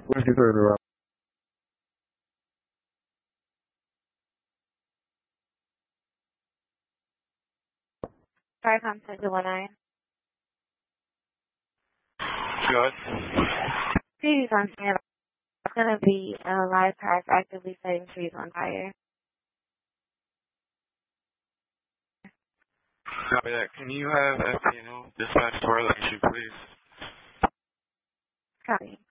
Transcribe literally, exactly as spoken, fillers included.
Where's your third route? Fire contact two one nine. Go ahead. Trees on standby. It's going to be a live cars actively setting trees on fire. Copy that. Can you have F T L dispatch to our location, please? Copy.